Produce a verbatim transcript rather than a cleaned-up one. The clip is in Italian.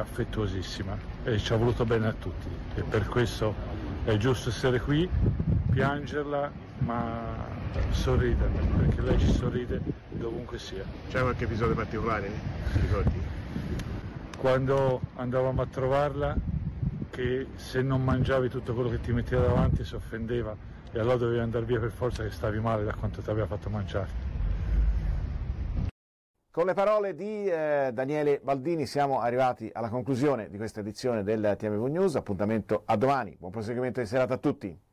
affettuosissima e ci ha voluto bene a tutti e per questo è giusto essere qui, piangerla ma sorridere, perché lei ci sorride dovunque sia. C'è qualche episodio particolare, ti ricordi? Quando andavamo a trovarla, che se non mangiavi tutto quello che ti metteva davanti si offendeva e allora dovevi andare via per forza che stavi male da quanto ti aveva fatto mangiare. Con le parole di eh, Daniele Baldini siamo arrivati alla conclusione di questa edizione del T M V News, appuntamento a domani, buon proseguimento di serata a tutti.